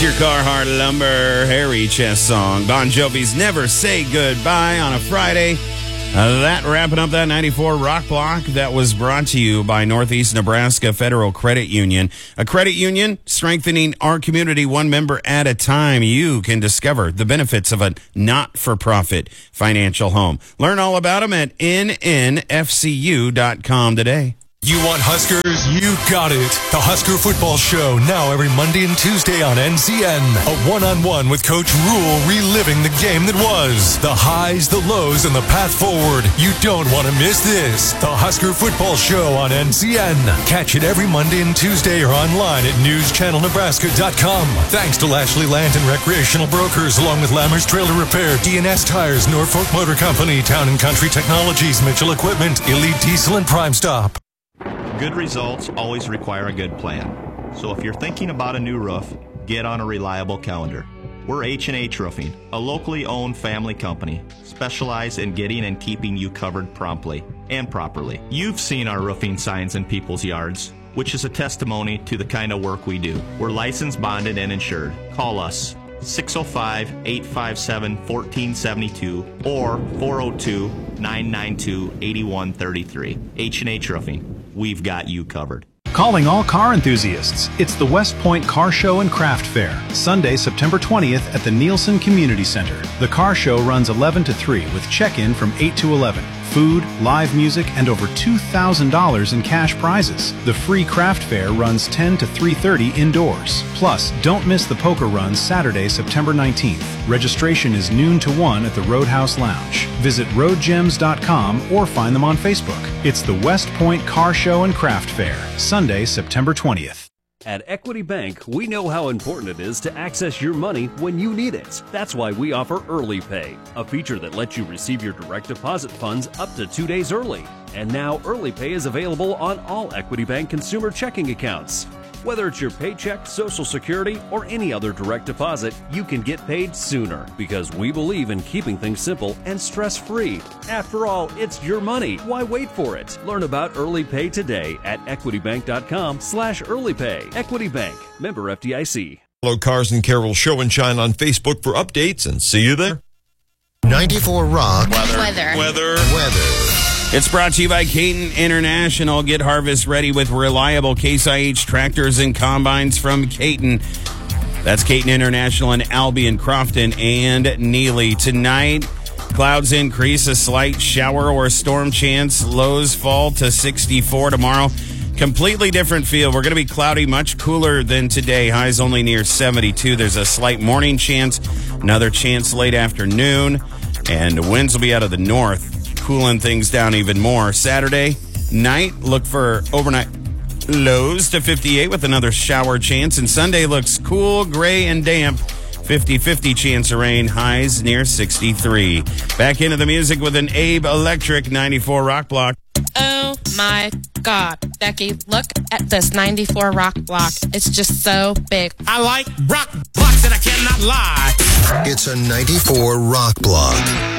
your Carhartt Lumber Hairy Chest song. Bon Jovi's Never Say Goodbye on a Friday. That wrapping up that 94 Rock Block that was brought to you by Northeast Nebraska Federal Credit Union. A credit union strengthening our community one member at a time. You can discover the benefits of a not-for-profit financial home. Learn all about them at nnfcu.com today. You want Huskers? You got it. The Husker Football Show, now every Monday and Tuesday on NCN. A one-on-one with Coach Rule, reliving the game that was. The highs, the lows, and the path forward. You don't want to miss this. The Husker Football Show on NCN. Catch it every Monday and Tuesday or online at newschannelnebraska.com. Thanks to Lashley Land and Recreational Brokers, along with Lammers Trailer Repair, DNS Tires, Norfolk Motor Company, Town & Country Technologies, Mitchell Equipment, Elite Diesel, and Prime Stop. Good results always require a good plan. So if you're thinking about a new roof, get on a reliable calendar. We're H&H Roofing, a locally owned family company, specialized in getting and keeping you covered promptly and properly. You've seen our roofing signs in people's yards, which is a testimony to the kind of work we do. We're licensed, bonded, and insured. Call us 605-857-1472 or 402-992-8133. H&H Roofing. We've got you covered. Calling all car enthusiasts. It's the West Point Car Show and Craft Fair, Sunday, September 20th at the Nielsen Community Center. The car show runs 11 to 3 with check-in from 8 to 11. Food, live music, and over $2,000 in cash prizes. The free craft fair runs 10 to 3:30 indoors. Plus, don't miss the poker run Saturday, September 19th. Registration is noon to 1 at the Roadhouse Lounge. Visit roadgems.com or find them on Facebook. It's the West Point Car Show and Craft Fair, Sunday, September 20th. At Equity Bank, we know how important it is to access your money when you need it. That's why we offer Early Pay, a feature that lets you receive your direct deposit funds up to 2 days early. And now Early Pay is available on all Equity Bank consumer checking accounts. Whether it's your paycheck, Social Security, or any other direct deposit, you can get paid sooner because we believe in keeping things simple and stress-free. After all, it's your money. Why wait for it? Learn about Early Pay today at equitybank.com/earlypay. Equity Bank, member FDIC. Follow Cars and Carol Show and Shine on Facebook for updates, and see you there. 94 Rock. Weather. It's brought to you by Caton International. Get harvest ready with reliable Case IH tractors and combines from Caton. That's Caton International in Albion, Crofton, and Neely. Tonight, clouds increase, a slight shower or storm chance. Lows fall to 64 tomorrow. Completely different feel. We're going to be cloudy, much cooler than today. Highs only near 72. There's a slight morning chance, another chance late afternoon, and winds will be out of the north, cooling things down even more. Saturday night, look for overnight lows to 58 with another shower chance. And Sunday looks cool, gray, and damp. 50-50 chance of rain, highs near 63. Back into the music with an Abe Electric 94 Rock Block. Oh my God, Becky, look at this 94 Rock Block. It's just so big. I like rock blocks and I cannot lie. It's a 94 Rock Block.